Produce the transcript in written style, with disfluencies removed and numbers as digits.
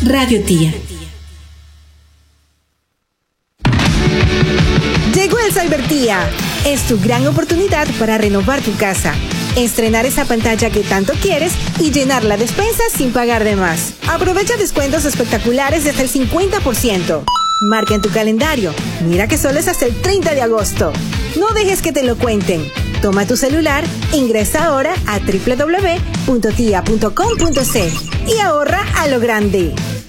Radio Tía. Llegó el Cybertía. Es tu gran oportunidad para renovar tu casa, estrenar esa pantalla que tanto quieres y llenar la despensa sin pagar de más. Aprovecha descuentos espectaculares desde el 50%. Marca en tu calendario. Mira que solo es hasta el 30 de agosto. No dejes que te lo cuenten. Toma tu celular, ingresa ahora a www.tia.com.c y ahorra a lo grande.